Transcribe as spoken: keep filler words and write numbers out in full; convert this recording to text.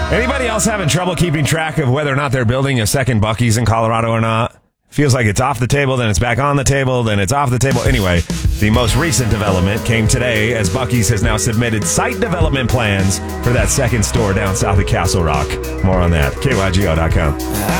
Anybody else having trouble keeping track of whether or not they're building a second Buc-ee's in Colorado or not? Feels like it's off the table, then it's back on the table, then it's off the table. Anyway, the most recent development came today as Buc-ee's has now submitted site development plans for that second store down south of Castle Rock. More on that. K Y G O dot com.